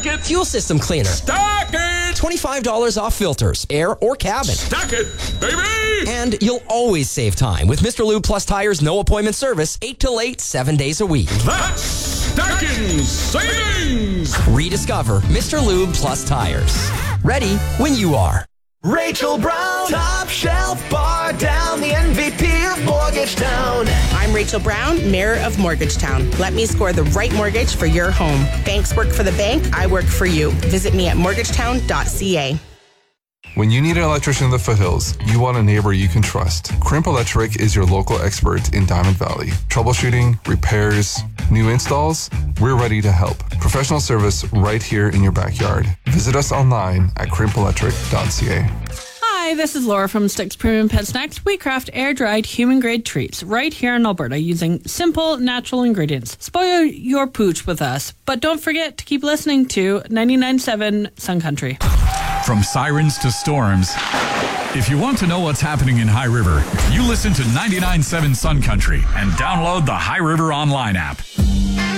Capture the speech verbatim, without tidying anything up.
Stack it! Fuel system cleaner. Stack it! twenty-five dollars off filters, air or cabin. Stack it, baby! And you'll always save time with Mister Lube Plus Tires no appointment service, eight till eight, seven days a week. That's stacking savings! Rediscover Mister Lube Plus Tires. Ready when you are. Rachel Brown, top shelf bar down, the M V P of Mortgagetown. I'm Rachel Brown, Mayor of Mortgagetown. Let me score the right mortgage for your home. Banks work for the bank, I work for you. Visit me at mortgagetown dot c a. When you need an electrician in the foothills, you want a neighbor you can trust. Crimp Electric is your local expert in Diamond Valley. Troubleshooting, repairs, new installs, we're ready to help. Professional service right here in your backyard. Visit us online at crimp electric dot c a. Hi, this is Laura from Sticks Premium Pet Snacks. We craft air-dried, human-grade treats right here in Alberta using simple, natural ingredients. Spoil your pooch with us, but don't forget to keep listening to ninety-nine point seven Sun Country. From sirens to storms, if you want to know what's happening in High River, you listen to ninety-nine point seven Sun Country and download the High River Online app.